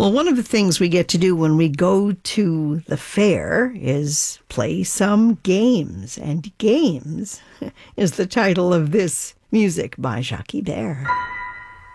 Well, one of the things we get to do when we go to the fair is play some games. And Games is the title of this music by Jacques Ibert.